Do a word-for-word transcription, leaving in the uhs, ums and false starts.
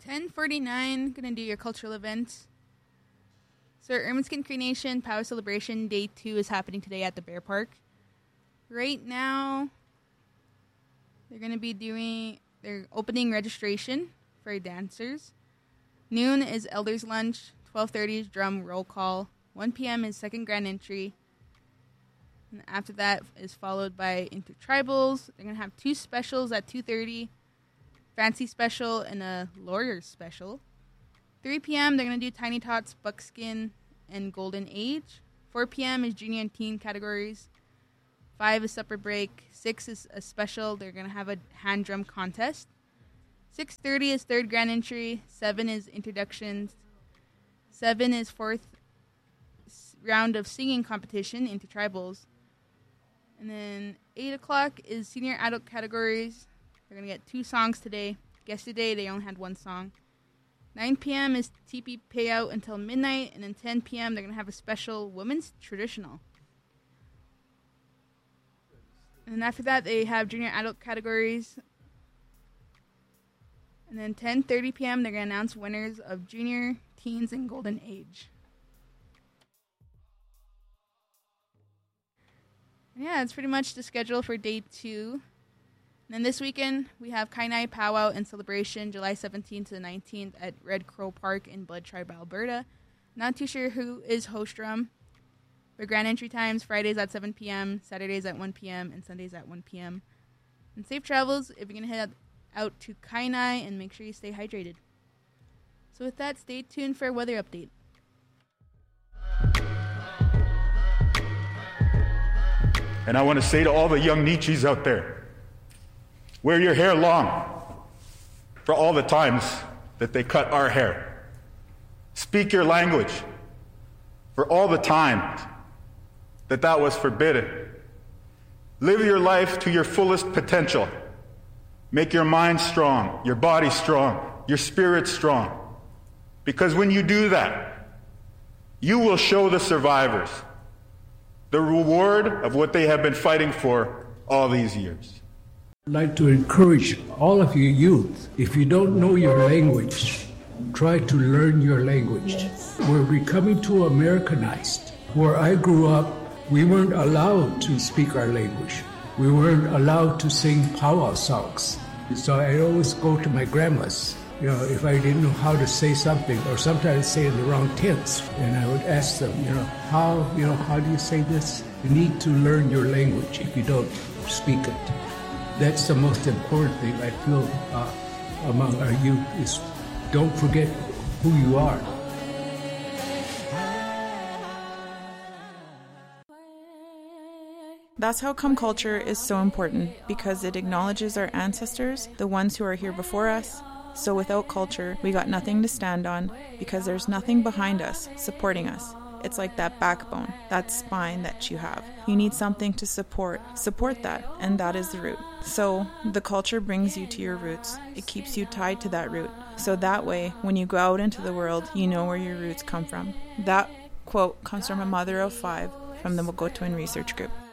ten forty-nine, gonna do your cultural event. So Ermineskin Cree Nation Power Celebration Day two is happening today at the Bear Park. Right now, they're gonna be doing their opening registration for dancers. Noon is Elders Lunch, twelve thirty is Drum Roll Call, one p.m. is Second Grand Entry. And after that is followed by Intertribals. They're going to have two specials at two thirty. Fancy Special and a Lawyer's Special. three p.m. they're going to do Tiny Tots, Buckskin, and Golden Age. four p.m. is Junior and Teen categories. five is Supper Break. six is a special. They're going to have a hand drum contest. six thirty is Third Grand Entry. seven is Introductions. seven is fourth round of singing competition into Tribals. And then eight o'clock is Senior Adult categories. They're going to get two songs today. Yesterday, they only had one song. nine p.m. is T P payout until midnight. And then ten p.m., they're going to have a special Women's Traditional. And then after that, they have Junior Adult categories. And then ten thirty p.m., they're going to announce winners of Junior, Teens, and Golden Age. Yeah, that's pretty much the schedule for day two. And then this weekend, we have Kainai Powwow and Celebration, July seventeenth to the nineteenth at Red Crow Park in Blood Tribe, Alberta. Not too sure who is host drum. For grand entry times, Fridays at seven p.m., Saturdays at one p.m., and Sundays at one p.m. And safe travels if you're going to head out to Kainai, and make sure you stay hydrated. So with that, stay tuned for a weather update. And I want to say to all the young Nietzsches out there, wear your hair long for all the times that they cut our hair. Speak your language for all the times that that was forbidden. Live your life to your fullest potential. Make your mind strong, your body strong, your spirit strong. Because when you do that, you will show the survivors the reward of what they have been fighting for all these years. I'd like to encourage all of you youth, if you don't know your language, try to learn your language. We're becoming too Americanized. Where I grew up, we weren't allowed to speak our language. We weren't allowed to sing powwow songs. So I always go to my grandma's, you know, if I didn't know how to say something, or sometimes I'd say in the wrong tense, and I would ask them, you know, how, you know, how do you say this? You need to learn your language if you don't speak it. That's the most important thing I feel uh, among our youth is don't forget who you are. That's how come culture is so important, because it acknowledges our ancestors, the ones who are here before us. So without culture, we got nothing to stand on, because there's nothing behind us, supporting us. It's like that backbone, that spine that you have. You need something to support. Support that, and that is the root. So the culture brings you to your roots. It keeps you tied to that root. So that way, when you go out into the world, you know where your roots come from. That quote comes from a mother of five from the Mogotuin Research Group.